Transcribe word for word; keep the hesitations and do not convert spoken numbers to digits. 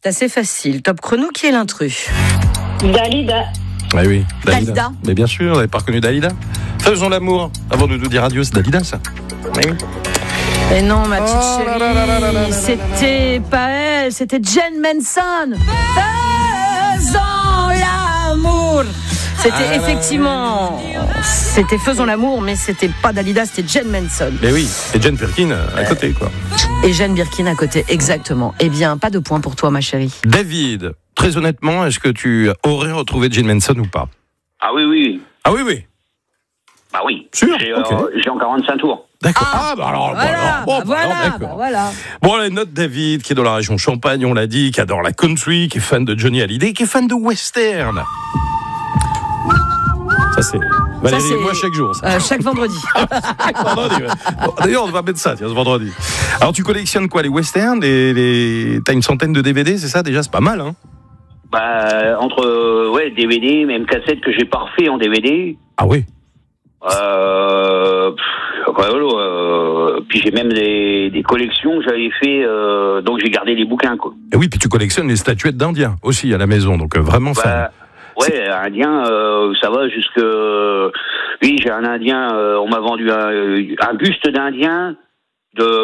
assez facile. Top chrono, qui est l'intrus? Dalida. Ah oui, Dalida. Dalida. Mais bien sûr, vous n'avez pas reconnu Dalida. Faisons l'amour. Avant de nous dire adieu, c'est Dalida, ça. Oui. Et non, ma petite Oh là là là là là là là. chérie, c'était pas elle, c'était Jen Manson. Faisons l'amour. C'était Ah là effectivement, c'était Faisons l'amour, mais c'était pas Dalida, c'était Jen Manson. Mais oui, et Jane Birkin à côté, quoi. Et Jane Birkin à côté, exactement. Eh bien, pas de point pour toi, ma chérie. David, très honnêtement, est-ce que tu aurais retrouvé Jane Manson ou pas? Ah oui, oui. Ah oui, oui. Bah oui. Sûr, J'ai, ok. euh, j'ai en quarante-cinq tours. D'accord. Ah, bah alors, Voilà, voilà. Bon, bah bah voilà, alors, bah d'accord. voilà. Bon, la note David, qui est dans la région Champagne, on l'a dit, qui adore la country, qui est fan de Johnny Hallyday, qui est fan de western. Ça, c'est Valérie c'est- et moi chaque jour. Ça. Euh, chaque vendredi. Vendredi, ouais. Bon, d'ailleurs, on va mettre ça, tiens, ce vendredi. Alors, tu collectionnes quoi, les westerns? les, les... T'as une centaine de D V D, c'est ça? Déjà, c'est pas mal, hein? Bah, entre, euh, ouais, D V D, même cassette que j'ai pas refait en D V D. Ah oui. Euh, pff, ouais, euh, puis j'ai même des, des collections que j'avais fait, euh, donc j'ai gardé les bouquins, quoi. Et oui, puis tu collectionnes les statuettes d'Indiens aussi à la maison, donc euh, vraiment fan. Bah, ouais, indien, euh, ça va jusque. Oui, j'ai un indien. Euh, on m'a vendu un, un buste d'indien de